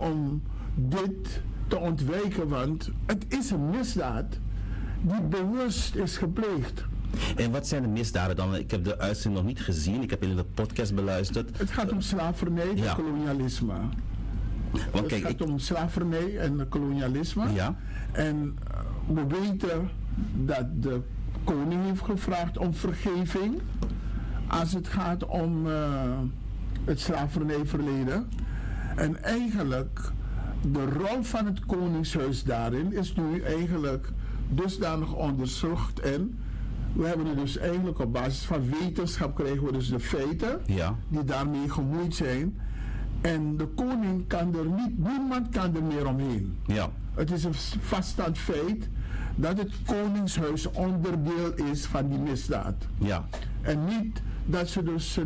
om dit te ontwijken, want het is een misdaad die bewust is gepleegd. En wat zijn de misdaden dan? Ik heb de uitzending nog niet gezien. Ik heb in de podcast beluisterd. Het gaat om slavernij en kolonialisme. Want het gaat om slavernij en kolonialisme. Ja. En we weten dat de koning heeft gevraagd om vergeving als het gaat om het slavernijverleden. En eigenlijk de rol van het koningshuis daarin is nu eigenlijk dusdanig onderzocht en we hebben er dus eigenlijk op basis van wetenschap krijgen we dus de feiten die daarmee gemoeid zijn. En de koning kan er niemand kan er meer omheen. Ja. Het is een vaststaand feit dat het koningshuis onderdeel is van die misdaad. Ja. En niet dat ze dus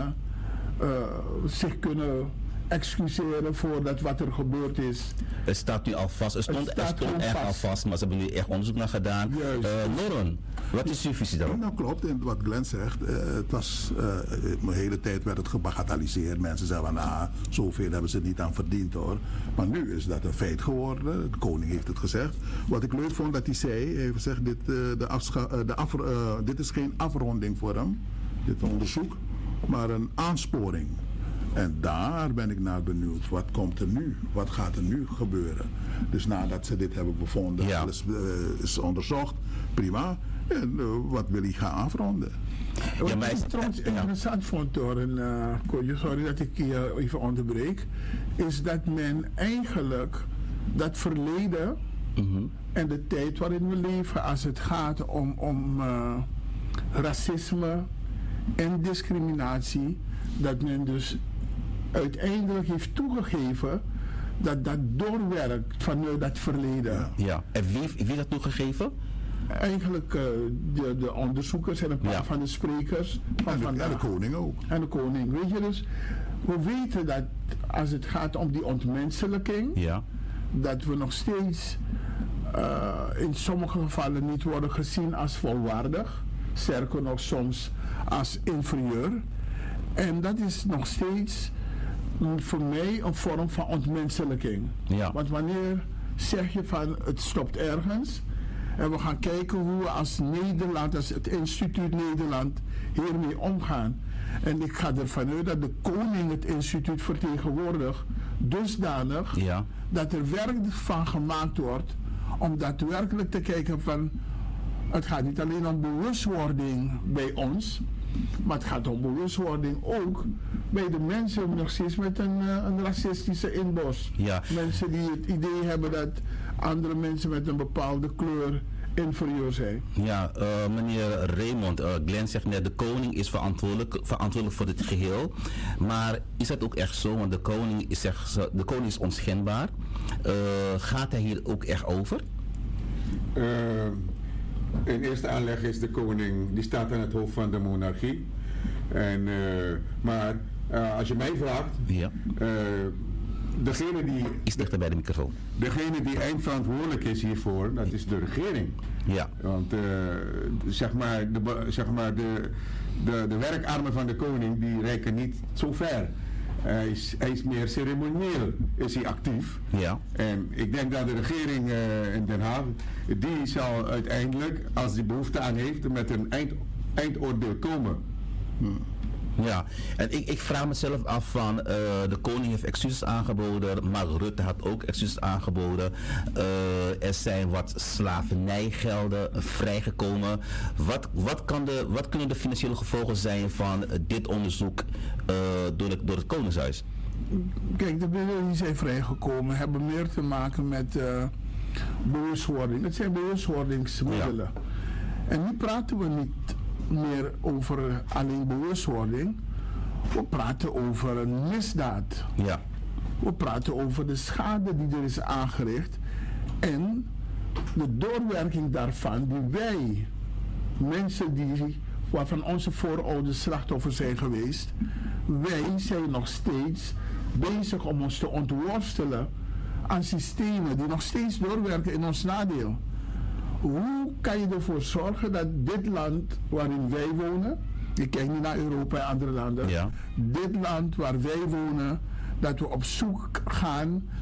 zich kunnen excuseren voor dat wat er gebeurd is. Het staat nu al vast. Het stond echt al vast, maar ze hebben nu echt onderzoek naar gedaan. Lauren, wat is uw visie daarop? Nou klopt, en wat Glenn zegt, het was, de hele tijd werd het gebagatelliseerd. Mensen zeiden van, zoveel hebben ze niet aan verdiend hoor. Maar nu is dat een feit geworden. De koning heeft het gezegd. Wat ik leuk vond dat hij zei, hij heeft gezegd, dit is geen afronding voor hem, dit onderzoek, maar een aansporing. En daar ben ik naar benieuwd. Wat komt er nu? Wat gaat er nu gebeuren? Dus nadat ze dit hebben bevonden, alles is onderzocht, prima. En wat wil hij gaan afronden? Wat ik trouwens interessant vond door sorry dat ik je even onderbreek, is dat men eigenlijk dat verleden en de tijd waarin we leven, als het gaat om racisme en discriminatie, dat men dus uiteindelijk heeft toegegeven dat dat doorwerkt vanuit dat verleden. Ja. En wie heeft dat toegegeven? Eigenlijk de onderzoekers en een paar van de sprekers van vandaag. En de koning ook. En de koning. Weet je, dus we weten dat als het gaat om die ontmenselijking, dat we nog steeds in sommige gevallen niet worden gezien als volwaardig. Sterker nog soms als inferieur. En dat is nog steeds voor mij een vorm van ontmenselijking. Want wanneer zeg je van het stopt ergens en we gaan kijken hoe we als Nederland, als het instituut Nederland hiermee omgaan. En ik ga ervan uit dat de koning het instituut vertegenwoordigt dusdanig dat er werk van gemaakt wordt om daadwerkelijk te kijken van het gaat niet alleen om bewustwording bij ons, maar het gaat om bewustwording ook bij de mensen nog steeds met een racistische inborst. Mensen die het idee hebben dat andere mensen met een bepaalde kleur inferieur zijn. Ja, meneer Raymond, Glenn zegt net, de koning is verantwoordelijk voor dit geheel. Maar is dat ook echt zo? Want de koning is onschendbaar. Gaat hij hier ook echt over? In eerste aanleg is de koning, die staat aan het hoofd van de monarchie. Maar als je mij vraagt, degene die... Iets dichter bij de microfoon. Degene die eindverantwoordelijk is hiervoor, dat is de regering. Ja. Want de werkarmen van de koning, die reiken niet zo ver. Hij is meer ceremonieel, is hij actief. Ja. En ik denk dat de regering in Den Haag, die zal uiteindelijk, als die behoefte aan heeft, met een eindoordeel komen. Ja, en ik vraag mezelf af van, de koning heeft excuses aangeboden, maar Rutte had ook excuses aangeboden. Er zijn wat slavernijgelden vrijgekomen. Wat kunnen de financiële gevolgen zijn van dit onderzoek door het Koningshuis? Kijk, de middelen die zijn vrijgekomen hebben meer te maken met bewustwording. Het zijn bewustwordingsmiddelen. En nu praten we niet meer over alleen bewustwording. We praten over een misdaad. We praten over de schade die er is aangericht en de doorwerking daarvan die wij, mensen waarvan onze voorouders slachtoffers zijn geweest, wij zijn nog steeds bezig om ons te ontworstelen aan systemen die nog steeds doorwerken in ons nadeel. Hoe kan je ervoor zorgen dat dit land waarin wij wonen, ik kijk niet naar Europa en andere landen, dit land waar wij wonen, dat we op zoek gaan